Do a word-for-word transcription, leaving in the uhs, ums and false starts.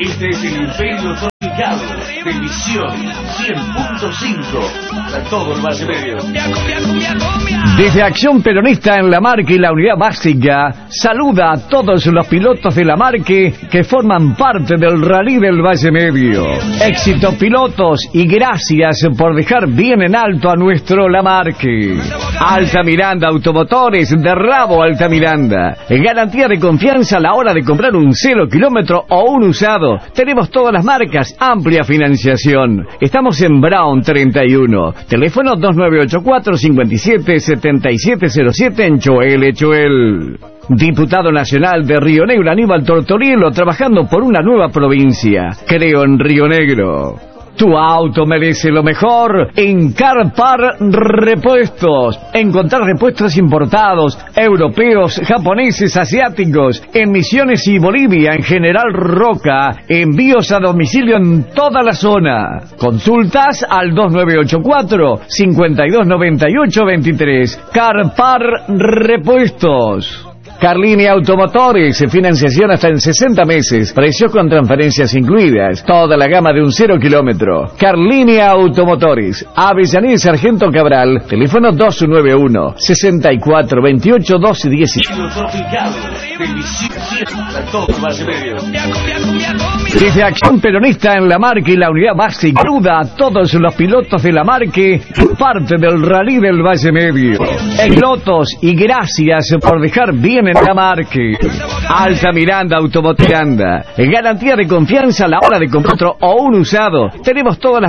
Este es el Imperio Tropical de Misión cien punto cinco para todo el Valle Medio. Desde Acción Peronista en La Marque y la Unidad Básica, saluda a todos los pilotos de La Marque que forman parte del Rally del Valle Medio. Éxito, pilotos, y gracias por dejar bien en alto a nuestro La Marque. Altamiranda Automotores, de Rabo Altamiranda. Garantía de confianza a la hora de comprar un cero kilómetro o un usado. Tenemos todas las marcas, amplia financiación. Estamos en Brown treinta y uno. Teléfono dos nueve ocho cuatro, cinco siete, siete siete cero siete en Choel, Choel. Diputado Nacional de Río Negro, Aníbal Tortorielo, trabajando por una nueva provincia. Creo en Río Negro. Tu auto merece lo mejor en Carpar Repuestos. Encontrar repuestos importados, europeos, japoneses, asiáticos, en Misiones y Bolivia, en General Roca. Envíos a domicilio en toda la zona. Consultas al dos nueve ocho cuatro, cinco dos nueve ocho dos tres. Carpar Repuestos. Carlini Automotores, financiación hasta en sesenta meses, precios con transferencias incluidas, toda la gama de un cero kilómetro. Carlini Automotores, Avellaneda y Sargento Cabral, teléfono dos nueve uno, seis cuatro dos ocho, dos uno cero. Desde Acción Peronista en La Marque y la Unidad Básica, saluda a todos los pilotos de La Marque, parte del Rally del Valle Medio. Pilotos, y gracias por dejar bien en La Marque. Altamiranda Automotiranda. Garantía de confianza a la hora de comprar otro o un usado. Tenemos todas las